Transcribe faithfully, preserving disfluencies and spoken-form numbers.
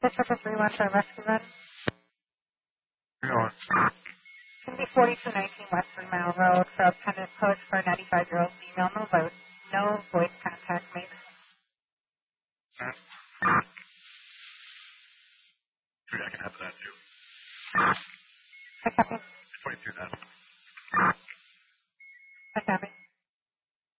This is a three one for a rescue run. No. It's going to be forty-two nineteen West Three Mile Road for a pendant push for a ninety-five-year-old female. No voice, no voice contact made. Dude, I can have that too.